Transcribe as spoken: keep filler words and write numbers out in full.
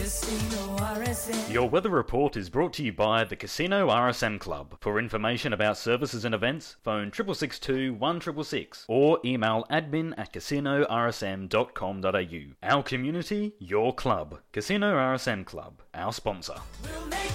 Casino R S M. Your weather report is brought to you by the Casino R S M Club. For information about services and events, phone six six two, one six six six or email admin at casino r s m dot com dot a u. Our community, your club. Casino R S M Club, our sponsor. We'll make